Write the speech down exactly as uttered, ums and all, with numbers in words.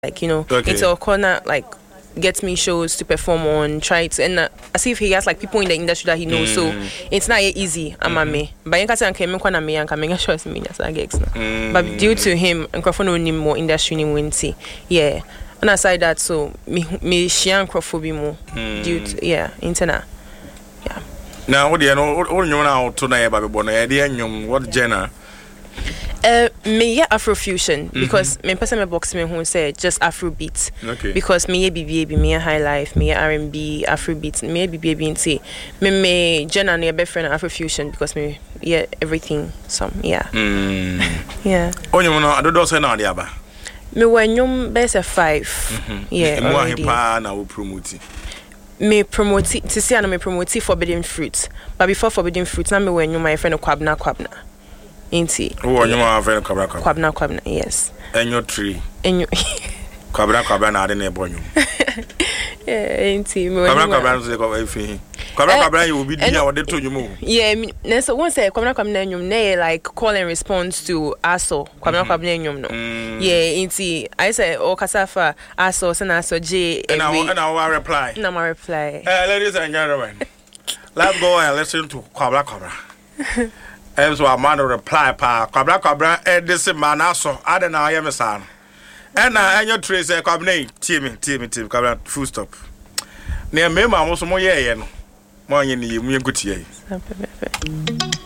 like, you know, Okay. into a corner, like, get me shows to perform on, try to, and uh, as if he has like people in the industry that he knows, Mm. so it's not easy. I'm a me, but you can't say I'm coming to me and coming show us me as I get But due to him, and Crawford need more industry in Winty, yeah. And aside that, so me me shian Crawford be more due to yeah, internet, yeah. Now, what do you know? What you know to know about Bono? What genre? Uh, me yeah Afrofusion because me person me box me who say just Afrobeat. Okay. Because me yeah B B A B, me yeah high life, me yeah R and B, Afrobeat, me yeah B B A B and say me me Jenna ne be friend Afrofusion because me yeah everything some yeah. Mm. Yeah. Oh, you know, I don't know say now the aba. Me when nyum be say five. Yeah. Mo Already. ahepa na wo promote. Me promote to see and me promote Forbidden Fruit. But before Forbidden Fruit, na me when nyum my friend Kwabna Kwabna. Inti. Oh, you know, very Kwabra Kwabra. Kwabna Kwabna, yes. And your tree. And you Kwabra Kwabra na de na ebonyo. yeah, inti. Kwabra Kwabra no say go efi. Kwabra Kwabra you will be there what they told you mo. Yeah, me so once say Kwabna Kwabna nyum na like call and response to Aso. Kwabna Kwabna nyum no. Yeah, inti. I say o kasafa Aso se na Aso J. And I and I will reply. Na my reply. Uh, ladies and gentlemen, let's go and listen to Kwabra Kwabra. And so I'm to reply, pa, Kwabra Kwabra, and this man also, I don't know, I am a son. And now, and your trace, a combination, team, team, team, Kwabra, full stop. Near me, I'm also more, yeah, more, you need, me good, yeah.